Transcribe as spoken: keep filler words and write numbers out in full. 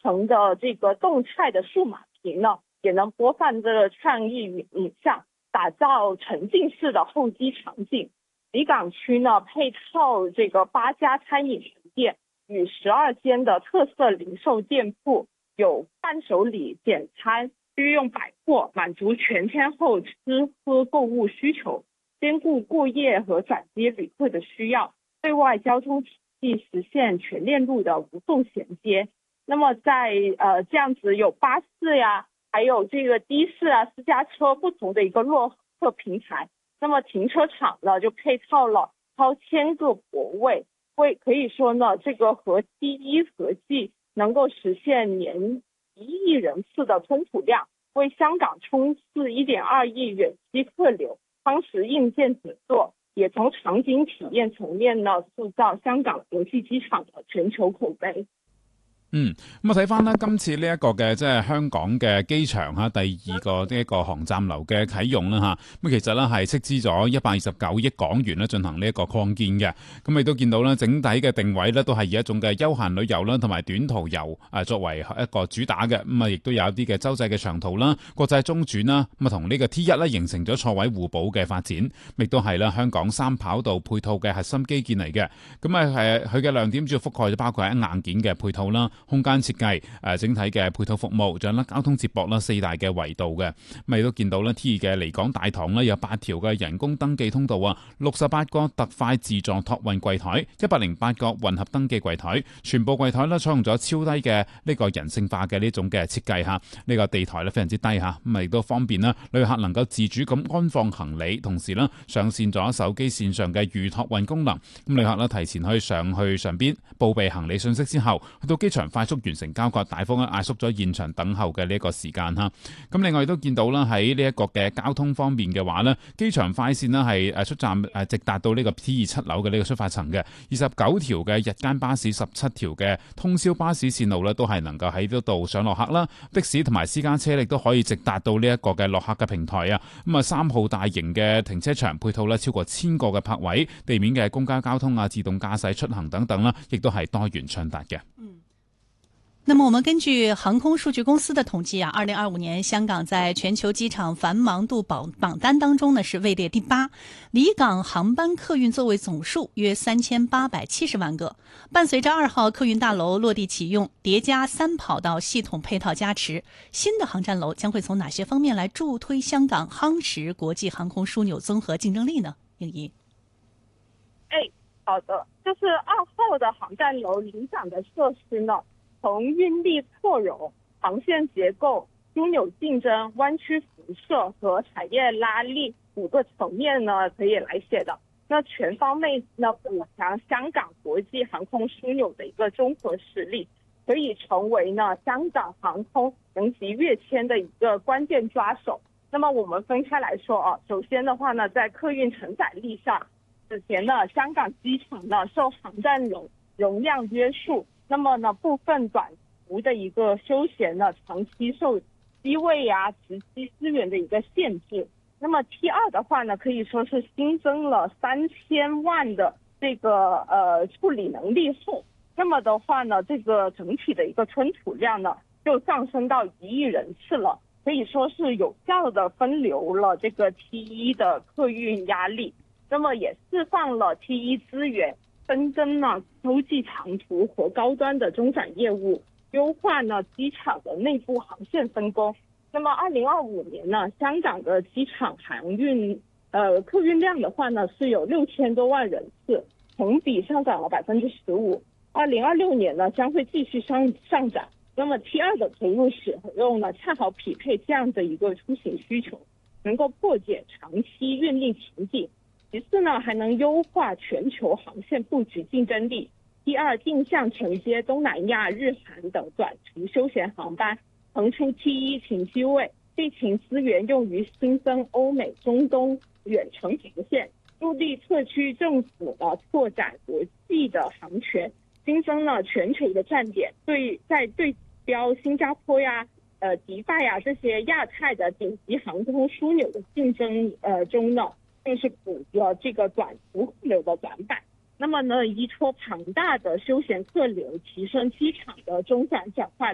成的这个动态的数码屏呢，也能播放这个创意影像，打造沉浸式的候机场景。离港区呢，配套这个八家餐饮店与十二间的特色零售店铺，有伴手礼、简餐、日用百货，满足全天候吃喝购物需求，兼顾过夜和转机旅客的需要，对外交通体系实现全链路的无缝衔接。那么在呃这样子有巴士呀，还有这个的士啊、私家车不同的一个落客平台。那么停车场呢，就配套了超千个泊位，为可以说呢，这个和第一合计能够实现年一亿人次的吞吐量，为香港冲刺一点二亿远期客流，夯实硬件底座，也從場景體驗層面呢塑造香港國際機場嘅全球口碑。 嗯，咁啊睇翻呢今次呢一個嘅即係香港嘅機場嚇第二個呢一個航站樓嘅啟用啦嚇，咁其實呢係斥資咗一百二十九億港元咧進行呢一個擴建嘅，咁亦都見到呢整體嘅定位呢都係以一種嘅休閒旅遊啦同埋短途遊啊作為一個主打嘅，咁啊亦都有一啲嘅洲際嘅長途啦、國際中轉啦，咁啊同呢個 T 一咧形成咗錯位互補嘅發展，亦都係啦香港三跑道配套嘅核心基建嚟嘅，咁啊係佢嘅亮點主要覆蓋咗包括喺硬件嘅配套啦、空間設計、誒整體嘅配套服務，仲有咧交通接駁啦四大嘅維度嘅，咁亦都見到咧 T 二嘅離港大堂咧有八條嘅人工登記通道啊，六十八個特快自助託運櫃台，一百零八個混合登記櫃台，全部櫃台咧採用咗超低嘅呢個人性化嘅呢種嘅設計嚇，呢個地台咧非常之低嚇，咁亦都方便啦旅客能夠自主咁安放行李，同時咧上線咗手機線上嘅預託運功能，咁旅客咧提前可以上去上邊報備行李信息之後，去到機場快速完成交割，大幅咧壓縮咗現場等候嘅呢一個時間嚇。咁另外亦都見到啦，喺呢一個嘅交通方面嘅話呢，機場快線呢係誒出站誒直達到呢個 T 二七樓嘅呢個出發層嘅，二十九條嘅日間巴士、十七條嘅通宵巴士線路呢都係能夠喺呢度上落客啦。的士同埋私家車亦都可以直達到呢一個嘅落客嘅平台啊。咁啊，三號大型嘅停車場配套呢超過千個嘅泊位，地面嘅公交交通啊、自動駕駛出行等等啦，亦都係多元暢達嘅。 嗯。那麼我們根據航空數據公司的統計啊，二零二五年香港在全球機場繁忙度榜榜單當中呢是位列第八，離港航班客運座位總數約三千八百七十萬個。伴隨着二號客運大樓落地啟用，疊加三跑道系統配套加持，新的航站樓將會從哪些方面來助推香港夯實國際航空樞紐綜合競爭力呢？應怡。 哎，好的，就是二號的航站樓領漲的設施呢，從運力擴容、航線結構、樞紐競爭、灣區輻射和產業拉力五個層面呢，可以來寫的。那全方位呢補強香港國際航空樞紐的一個綜合實力，可以成為呢香港航空能級躍遷的一個關鍵抓手。那麼我們分開來說啊，首先的話呢，在客運承載力上，此前呢香港機場呢受航站容容量約束。那麼呢，部分短途的一個休閒呢，長期受機位啊、值機資源的一個限制。那麼 T 二的話呢，可以說是新增了三千萬的這個呃處理能力後，那麼的話呢，這個整體的一個吞吐量呢，就上升到一億人次了，可以說是有效的分流了這個 T 一的客運壓力，那麼也釋放了 T 一資源。分增呢洲際長途和高端的中轉業務，優化呢機場的內部航線分工。那麼二零二五年呢，香港的機場航運呃客運量的話呢是有六千多萬人次，同比上漲了百分之十五。二零二六年呢將會繼續上上漲。那麼 T 二的投入使用呢，恰好匹配這樣的一個出行需求，能夠破解長期運力瓶頸。其次呢，還能優化全球航線佈局競爭力。第二，定向承接東南亞、日韓等短途休閒航班，騰出 T 一停機位，地勤資源用於新增歐美、中東遠程航線，助力特區政府呢拓展國際的航權，新增了全球的站點，對在對標新加坡呀、呃迪拜呀這些亞太的頂級航空樞紐的競爭呃中呢。就是補了這個短途客流的短板，那麼呢，依託龐大的休閒客流，提升機場的中轉轉化